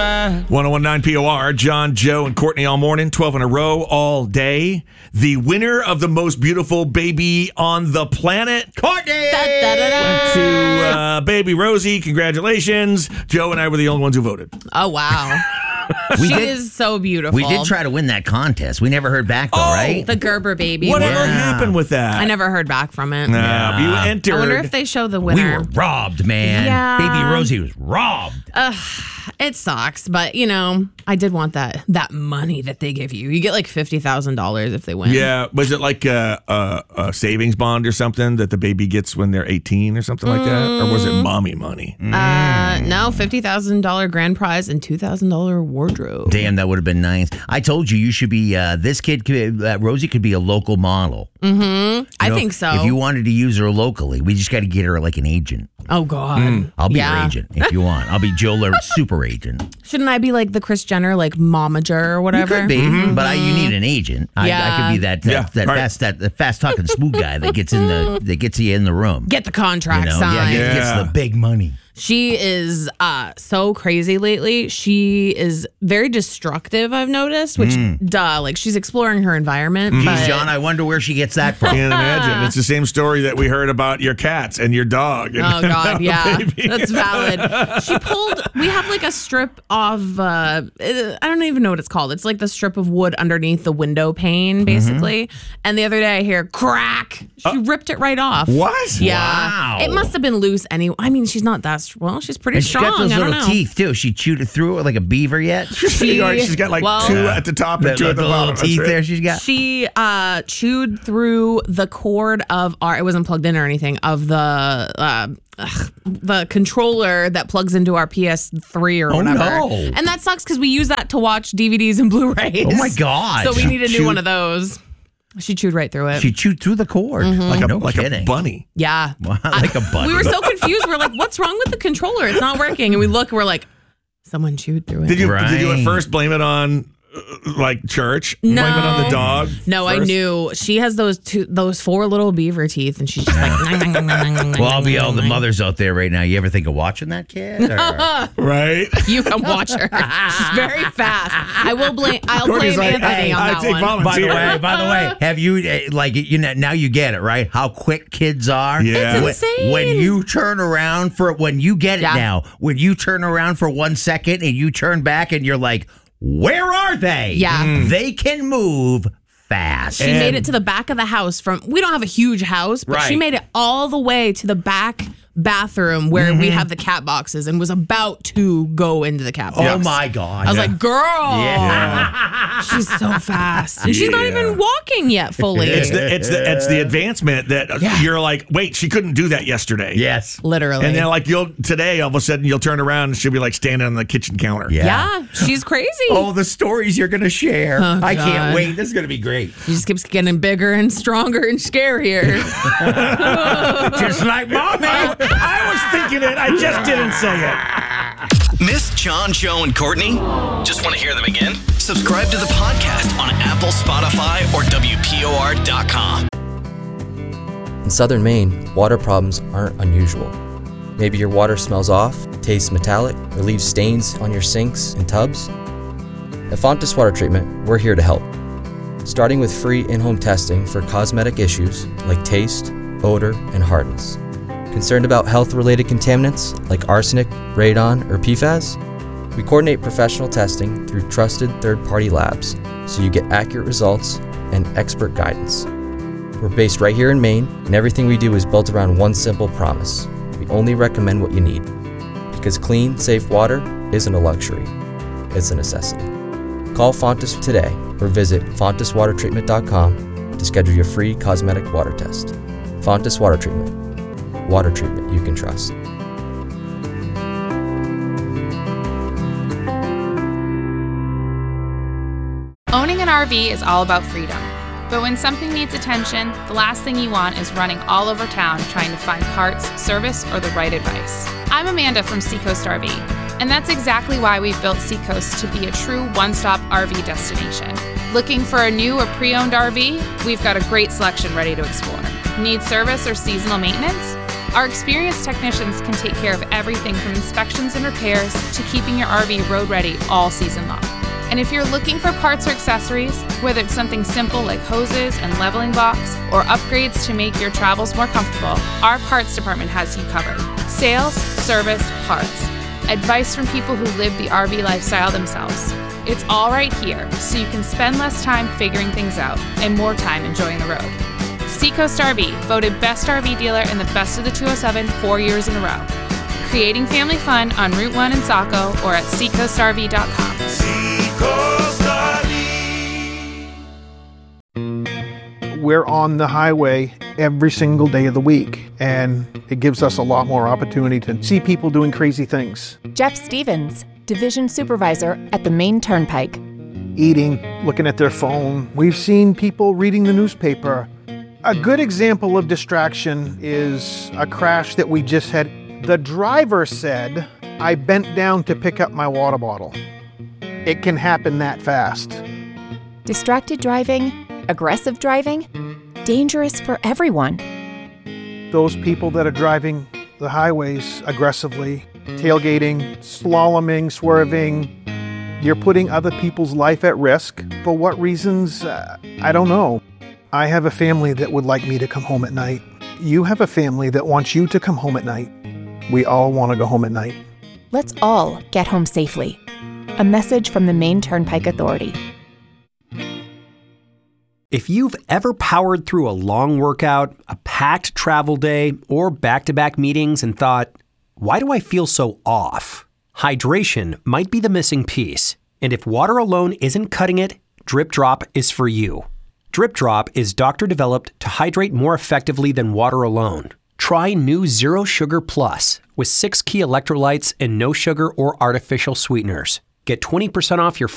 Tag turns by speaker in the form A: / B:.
A: mind.
B: 101.9 POR, John, Joe, and Courtney all morning, 12 in a row, all day. The winner of the most beautiful baby on the planet, Courtney! Went to baby Rosie. Congratulations. Joe and I were the only ones who voted.
C: Oh, wow. She is so beautiful.
A: We did try to win that contest. We never heard back, though, right?
C: The Gerber baby.
B: Whatever happened with that?
C: I never heard back from it.
B: You entered.
C: I wonder if they show the winner.
A: We were robbed, man.
C: Yeah.
A: Baby Rosie was robbed.
C: It sucks, but, I did want that money that they give you. You get like $50,000 if they win.
B: Yeah. Was it like a savings bond or something that the baby gets when they're 18 or something like that? Or was it mommy money?
C: No, $50,000 grand prize and $2,000 wardrobe.
A: Damn, that would have been nice. I told you should be, Rosie could be a local model.
C: Mm-hmm. I think so.
A: If you wanted to use her locally, we just got to get her like an agent.
C: Oh, God.
A: I'll be your agent if you want. I'll be Joe Lurt's super agent.
C: Shouldn't I be like the Kris Jenner, like momager or whatever?
A: You could be, but you need an agent. I could be that fast talking smooth guy that gets you in the room.
C: Get the contract signed.
A: Gets the big money.
C: She is so crazy lately. She is very destructive, I've noticed, which, like she's exploring her environment. But...
A: John, I wonder where she gets that from.
B: I can't imagine. It's the same story that we heard about your cats and your dog. And
C: oh, God, yeah. That's valid. We have like a strip of, I don't even know what it's called. It's like the strip of wood underneath the window pane, basically. And the other day I hear crack. She ripped it right off.
B: What?
C: Yeah.
A: Wow.
C: It must have been loose anyway. I mean, she's not that she's pretty
A: and
C: strong.
A: She's got those
C: I don't
A: little
C: know.
A: teeth, too. She chewed it through it like a beaver yet?
B: She's got like two at the top and two at the bottom.
A: Little teeth there she's got.
C: She chewed through the cord of it wasn't plugged in or anything, of the controller that plugs into our PS3 or whatever.
A: No.
C: And that sucks because we use that to watch DVDs and Blu-rays.
A: Oh, my God.
C: So we need a new one of those. She chewed right through it.
A: She chewed through the cord.
B: Like
A: no
B: a
A: kidding.
B: bunny.
C: Yeah.
A: Like a bunny.
C: We were so confused. We're like, what's wrong with the controller? It's not working. And we look, we're like, someone chewed through it.
B: Did you at first blame it on like church?
C: No.
B: Blame it on the dog?
C: No, first? I knew. She has those 4 little beaver teeth and she's just like
A: well, I'll be all the mothers out there right now. You ever think of watching that kid?
B: Right?
C: You come watch her. She's very fast. I'll blame Anthony on that one.
A: By the way, have you now you get it, right? How quick kids are.
B: Yeah.
C: It's insane.
A: When you turn around when you turn around for 1 second and you turn back and you're like, where are they?
C: Yeah.
A: They can move fast.
C: She made it to the back of the house we don't have a huge house, but she made it all the way to the back bathroom where we have the cat boxes and was about to go into the cat box.
A: Oh my God.
C: I was like, girl, she's so fast. And she's not even walking yet fully.
B: It's the advancement that you're like, wait, she couldn't do that yesterday.
A: Yes.
C: Literally.
B: And then like today all of a sudden you'll turn around and she'll be like standing on the kitchen counter.
C: Yeah, she's crazy.
A: Oh, the stories you're going to share.
C: Oh,
A: I can't wait. This is going to be great.
C: She just keeps getting bigger and stronger and scarier.
A: Just like mommy.
B: I was thinking it. I just didn't say it.
D: Miss John, Joe, and Courtney? Just want to hear them again? Subscribe to the podcast on Apple, Spotify, or WPOR.com.
E: In southern Maine, water problems aren't unusual. Maybe your water smells off, tastes metallic, or leaves stains on your sinks and tubs. At Fontes Water Treatment, we're here to help. Starting with free in-home testing for cosmetic issues like taste, odor, and hardness. Concerned about health-related contaminants like arsenic, radon, or PFAS? We coordinate professional testing through trusted third-party labs so you get accurate results and expert guidance. We're based right here in Maine, and everything we do is built around one simple promise. We only recommend what you need. Because clean, safe water isn't a luxury, it's a necessity. Call Fontes today or visit fonteswatertreatment.com to schedule your free cosmetic water test. Fontes Water Treatment. Water treatment you can trust.
F: Owning an RV is all about freedom. But when something needs attention, the last thing you want is running all over town trying to find parts, service, or the right advice. I'm Amanda from Seacoast RV, and that's exactly why we've built Seacoast to be a true one-stop RV destination. Looking for a new or pre-owned RV? We've got a great selection ready to explore. Need service or seasonal maintenance? Our experienced technicians can take care of everything from inspections and repairs to keeping your RV road ready all season long. And if you're looking for parts or accessories, whether it's something simple like hoses and leveling blocks or upgrades to make your travels more comfortable, our parts department has you covered. Sales, service, parts. Advice from people who live the RV lifestyle themselves. It's all right here, so you can spend less time figuring things out and more time enjoying the road. Seacoast RV, voted best RV dealer in the Best of the 207 4 years in a row. Creating family fun on Route 1 in Saco or at seacoastrv.com.
G: Seacoast RV. We're on the highway every single day of the week, and it gives us a lot more opportunity to see people doing crazy things.
H: Jeff Stevens, Division Supervisor at the Maine Turnpike.
G: Eating, looking at their phone. We've seen people reading the newspaper. A good example of distraction is a crash that we just had. The driver said, "I bent down to pick up my water bottle." It can happen that fast.
H: Distracted driving, aggressive driving, dangerous for everyone.
G: Those people that are driving the highways aggressively, tailgating, slaloming, swerving, you're putting other people's life at risk. For what reasons? I don't know. I have a family that would like me to come home at night. You have a family that wants you to come home at night. We all want to go home at night.
H: Let's all get home safely. A message from the Maine Turnpike Authority.
I: If you've ever powered through a long workout, a packed travel day, or back-to-back meetings and thought, why do I feel so off? Hydration might be the missing piece. And if water alone isn't cutting it, Drip Drop is for you. Drip Drop is doctor-developed to hydrate more effectively than water alone. Try new Zero Sugar Plus with 6 key electrolytes and no sugar or artificial sweeteners. Get 20% off your